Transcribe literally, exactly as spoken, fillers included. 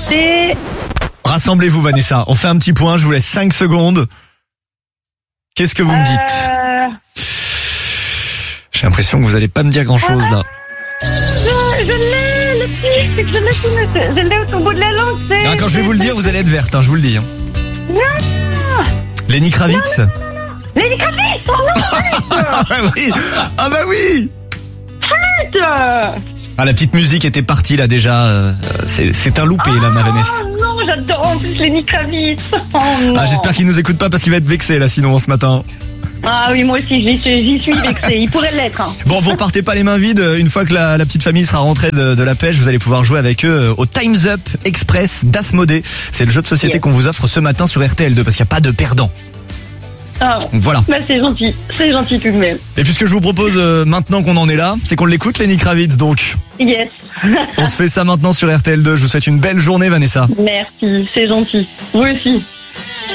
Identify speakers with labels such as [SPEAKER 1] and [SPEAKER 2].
[SPEAKER 1] c'est...
[SPEAKER 2] Rassemblez-vous Vanessa, on fait un petit point, je vous laisse cinq secondes. Qu'est-ce que vous me dites ?
[SPEAKER 1] Euh...
[SPEAKER 2] J'ai l'impression que vous allez pas me dire grand-chose là.
[SPEAKER 1] Je, je l'ai, le pire, c'est que je l'ai sous le- je l'ai au bout de la langue, c'est...
[SPEAKER 2] Ah, quand je vais vous le dire, vous allez être verte, hein, je vous le dis. Hein.
[SPEAKER 1] Non,
[SPEAKER 2] Lenny Kravitz ?
[SPEAKER 1] Lenny Kravitz, oh non,
[SPEAKER 2] Ah bah oui, ah bah oui.
[SPEAKER 1] arrête.
[SPEAKER 2] Ah, la petite musique était partie là déjà. euh, C'est, c'est un loupé là, ma Vanessa.
[SPEAKER 1] Oh non, j'adore en plus Lenny Kravitz. Oh non.
[SPEAKER 2] Ah, j'espère qu'il nous écoute pas parce qu'il va être vexé là sinon ce matin.
[SPEAKER 1] Ah oui, moi aussi, j'y suis, j'y suis vexée. Il pourrait l'être. Hein.
[SPEAKER 2] Bon, vous repartez pas les mains vides. Une fois que la, la petite famille sera rentrée de, de la pêche, vous allez pouvoir jouer avec eux au Time's Up Express d'Asmodée. C'est le jeu de société
[SPEAKER 1] Yes.
[SPEAKER 2] qu'on vous offre ce matin sur R T L deux parce qu'il n'y a pas de perdant.
[SPEAKER 1] Ah,
[SPEAKER 2] Donc voilà.
[SPEAKER 1] bah c'est gentil, c'est gentil tout de même.
[SPEAKER 2] Et puis ce que je vous propose euh, maintenant qu'on en est là, c'est qu'on l'écoute Lenny Kravitz. Donc
[SPEAKER 1] Yes.
[SPEAKER 2] on se fait ça maintenant sur R T L deux. Je vous souhaite une belle journée Vanessa.
[SPEAKER 1] Merci, c'est gentil. Vous aussi.